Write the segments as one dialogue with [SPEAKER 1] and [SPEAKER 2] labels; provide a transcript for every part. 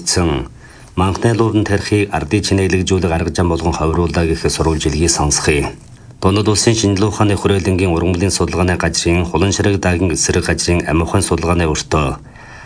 [SPEAKER 1] хүргэсэн манхны луурын тарихыг ардын чинээлэгжүүлэг арга зам болгон ховруулаа гэх сурвалжилгийг сонсхий. Дунд улсын шинжилгээ ухааны хүрээлэнгийн ургамлын судалгааны газрын Хулан ширэг даагийн эсрэг газрын амь ухааны судалгааны өртөө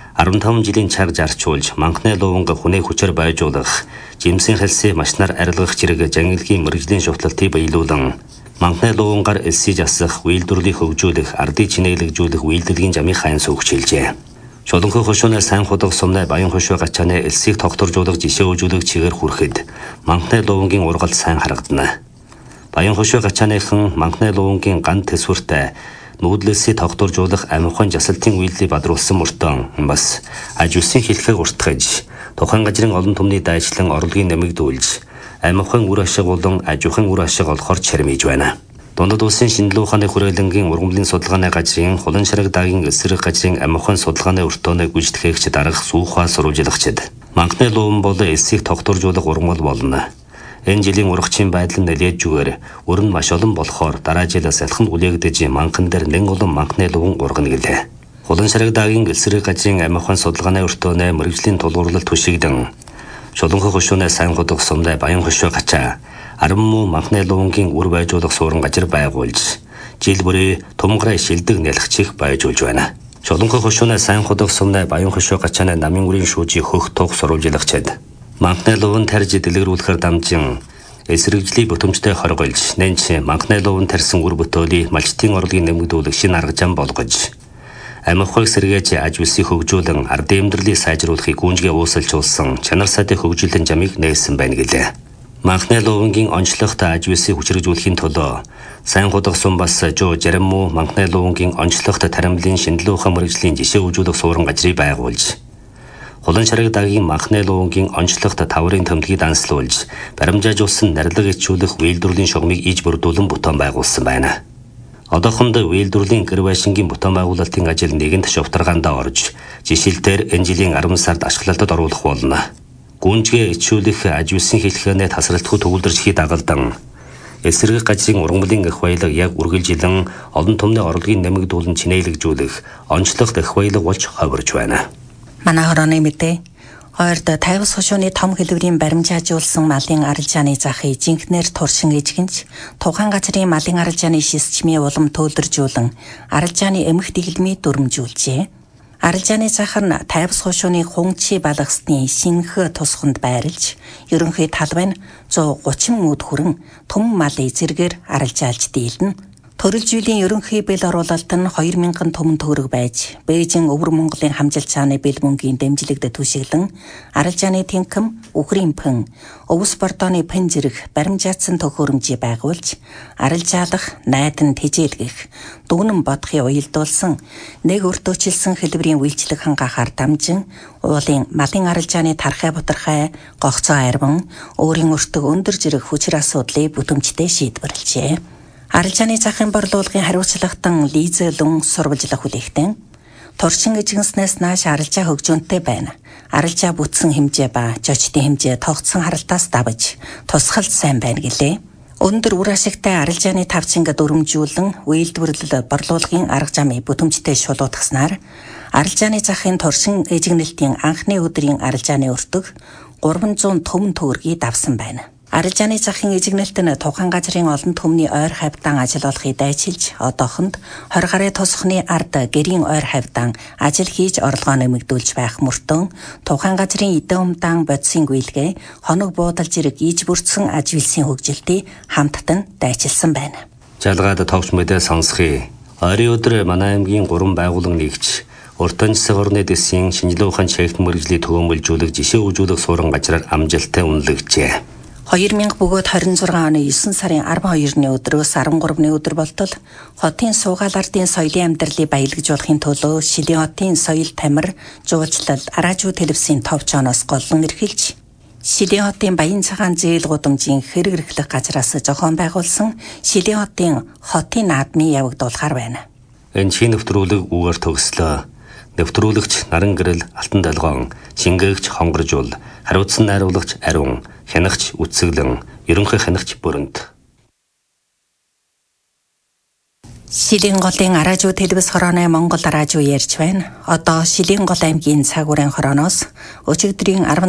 [SPEAKER 1] 15 жилийн чаг зарчуулж манхны луунг хүнээ хүчээр байжуулах, жимсийн хэлсээ машнаар арилгах зэрэг жангилгийн мэрэгжлийн шутлалтыг баялуулан манхны луунгаар элсэж асах, үйлдвэрлэлийг хөгжүүлэх, ардын чинээлэгжүүлэх үйлдвэрлэгийн замын хайн сүүгчилжээ. Чулуунхай хошууны сайн худаг сумнай баян хошуу гачааны элсийг тогтворжуулах жишээ өгүүлэх чигээр хүрэхэд манхны луунгийн ургалт сайн харагдана. Баян хошуу гачааныхан манхны луунгийн ган төсвөртэй нүүдлэлсийг тогтворжуулах амь ухаан жасалтын үйлдэлийг бадруулсан мөртөө бас аж үйлсийн хэлхэг уртгаж тухайн газрын олон түмний дайчлан орлогыг нэмэгдүүлж амь ухаан үр ашиг болон аж ахуйн үр ашиг олохоор чармиж байна. Дунд улсын шинжилгээ ухааны хүрээлэнгийн ургамлын судалгааны газрын Хулан ширэг даагийн эсрэг газрын амь ухаан судалгааны өртөөний гүйцэтгэгч дарга сүүхаа сурвалжлагчид манхны луун бол элсийг тогтворжуулах ургамал болно. Энэ жилийн ургачийн байдал нь нэлээд зүгээр өр нь маш олон болохоор дараа жилээс алхан үлээгдэж манхан дээр нэн олон манхны луун ургана гэлээ. Хулан ширэг даагийн эсрэг газрын амь ухаан судалгааны өртөөний мэрэгжлийн тулгуурлалт түшигдэн Чулуунхай хошууны сайн худаг сумнай баян хошуу гачаа Араммуу манхны луунгийн үр байжуулах суурин газар байгуулж жил бүрээ тумгараа шилдэг нялхчих байжуулж байна. Чулуунхай хошууны сайн худаг сумнай баян хошуу гачааны намын үрийн шүүжийг хөх туг сурвалжлагчид манхны луун тарж дэлгэрүүлэхээр дамжин эсрэгжлийг бүтэмжтэй хоргойлж нэнч манхны луун тарсан үр бүтээлийг малчтын орлогыг нэмэгдүүлэх шинэ арга зам болгож амь ухааг сэргээж аж үйлсийг хөгжүүлэн ардын амьдралыг сайжруулахыг гүнжгээ уусалжуулсан чанар сайдын хөгжүүлэн замыг нээсэн байна гэлээ. Манхны луунгийн онцлогтой аж үйлсийг хүчрэгжүүлэхийн төлөө сайн худаг сум бас жоо Жараммуу манхны луунгийн онцлогтой тарамлын шинжилгээ ухаан мэрэгжлийн жишээ өгүүлэх суурин газрыг байгуулж Хулан ширэг даагийн манхны луунгийн онцлогтой таврын төмөлгийг данслуулж баримжаажуулсан нарилга ичүүлэх үйлдвэрлэлийн шугамыг иж бүрдүүлэн бүтээн байгуулсан байна. Одоохондоо үйлдвэрлэлийн гэр байшингийн бүтээн байгуулалтын ажил нэгэнт шувтаргаандаа орж, жишээлбэл энэ жилийн 10 сард ашиглалтад оруулах болно. Гүнжгээ ичүүлэх аж үйлсийн хэлхээний тасралтгүй төвлөрчхий дагалдан эсрэг газрын ургамлын эх баялаг яг үргэлжилэн олон түмний орлогыг нэмэгдүүлэн чинээлэгжүүлэх онцлог эх баялаг болж ховирч байна.
[SPEAKER 2] Манай хорооны мэдээ Ойрд Тайвас хошууны том хэлбэрийн баримжаажуулсан малын арилжааны захыг жинхнээр туршин эжгэнж, тухайн газрын малын арилжааны шисчмийн улам төлдөржүүлэн, арилжааны эмх дэглэмийг дүрмжүүлжээ. Арилжааны зах нь Тайвас хошууны хунчи балгасны шинхэ тусганд байрлж, ерөнхий талбай нь 130 мөд хүрэн том малын зэргээр арилжаалж дийлнэ. Төрөлжүүллийн ерөнхий бэл оруулалт нь 2000 түмэн төгрөг байж, Бээжин Өвөр Монголын хамжилт цааны бэл мөнгийн дэмжлэгдэж түшиглэн, арилжааны тэнхэм, үхрийн пэн, өвс бордооны пэн зэрэг баримжаатсан төхөөрөмжийг байгуулж, арилжаалах, найдан тэжээлгэх, дүүнэн бодохыг уялдуулсан, нэг өртөөчилсөн хэлбэрийн үйлчлэг хангахаар дамжин, уулын малын арилжааны тархай бутархай, гогцоо арван, өөрийн өртөг өндөр зэрэг хүчир асуудлыг бүтэмжтэй шийдвэрлэжээ. Арилжааны захын борлуулгын хариуцлагатан Лизэлүн сурвалжлах хүлээгтэн туршин эжгэнснээс нааш арилжаа хөгжөөнтэй байна. Арилжаа бүтсэн хэмжээ ба жочдын хэмжээ тогтсон харалтаас давж тусгалт сайн байна гэлээ. Өндөр үр ашигтай арилжааны тавчинг дүрмжүүлэн үйлдвэрлэл борлуулгын арга замыг бүтэмжтэй шулуутгаснаар арилжааны захын туршин эжгэнэлтийн анхны өдрийн арилжааны өртөг 300 түмэн төгрөгийг давсан байна. Арилжааны захын эжигнэлт нь тухайн газрын олон түмний ойр хавьдан ажил олохыг дайчилж, одоохонд 20 гаруй тосхны ард гэрийн ойр хавьдан ажил хийж орлогоо нэмэгдүүлж байх мөртөө тухайн газрын эдэн умдаан бодисын гүйлгээ, хоног буудал зэрэг иж бүрдсэн аж үйлсийн хөгжилтийг хамттан дайчилсан байна.
[SPEAKER 1] Жалгаад тогш мэдээ сонсхий. Ойрын өдөр манай аймгийн 3 байгууллага нэгж уртан засаг орны дэсийн шинжилгээ ухаан чигт мэрэгжлийн төгөөмөлжүүлэх жишээ өгүүлэх суурин газраар амжилттай үнэлэгджээ.
[SPEAKER 2] 2000 бөгөөд 26 оны 9 сарын 12-ны өдрөөс 13-ны өдөр болтол хотын суугаал ардын соёлын амьдралыг баялагжуулахын төлөө Шилийн хотын соёл тамир, жуулчлал, араажуу телевизийн товчооноос голлон эрхэлж, Шилийн хотын баян цагаан зээл гудамжийн хэрэг эрхлэх газраас зохион байгуулсан Шилийн хотын наадмыг явагдуулахар байна.
[SPEAKER 1] Энэ шинэ нэвтрүүлэг үгээр төгслөө. Нэвтрүүлэгч Наран Гэрэл, Алтан Долгоон, Шингээгч Хонгоржуул, хариуцсан найруулагч Ариун, хянагч Үтсэглэн, ерөнхий хянагч Бүрэнт.
[SPEAKER 2] Шилийн голын араажуу телевиз хорооны Монгол араажуу ярьж байна. Одоо Шилийн гол аймгийн цаг үрэн хорооноос өчигдрийн